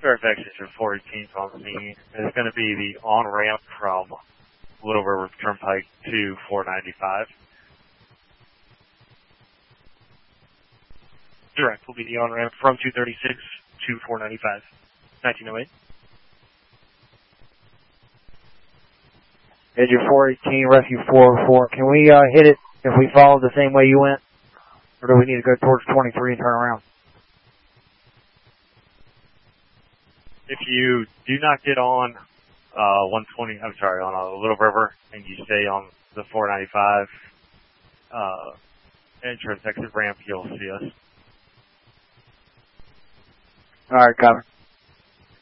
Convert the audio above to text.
Fairfax engine 418 on the scene. It's going to be the on-ramp from Little River Turnpike to 495. Direct will be the on-ramp from 236 to 495, 1908. Engine 418, Rescue 404. Can we hit it if we follow the same way you went? Or do we need to go towards 23 and turn around? If you do not get on 120, I'm sorry, on Little River, and you stay on the 495 entrance exit ramp, you'll see us. All right, copy.